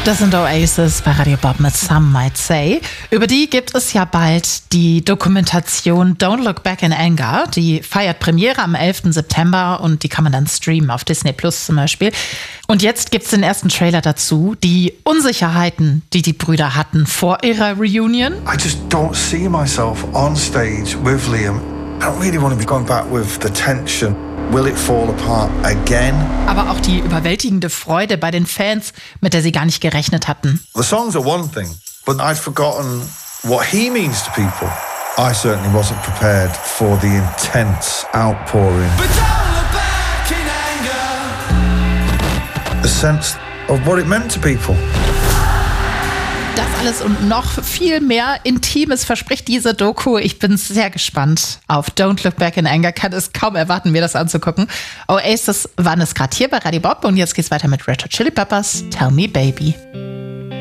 Das sind Oasis bei Radio Bob mit Some Might Say. Über die gibt es ja bald die Dokumentation Don't Look Back in Anger. Die feiert Premiere am 11. September und die kann man dann streamen auf Disney Plus zum Beispiel. Und jetzt gibt es den ersten Trailer dazu. Die Unsicherheiten, die die Brüder hatten vor ihrer Reunion. I just don't see myself on stage with Liam. I don't really want to be going back with the tension. Will it fall apart again? Aber auch die überwältigende Freude bei den Fans, mit der sie gar nicht gerechnet hatten. The songs are one thing, but I'd forgotten what he means to people. I certainly wasn't prepared for the intense outpouring. But don't look back in anger. The sense of what it meant to people. Das alles und noch viel mehr Intimes verspricht diese Doku. Ich bin sehr gespannt auf Don't Look Back in Anger. Kann es kaum erwarten, mir das anzugucken. Oasis waren es gerade hier bei Radio Bob und jetzt geht's weiter mit Red Hot Chili Peppers, Tell Me Baby.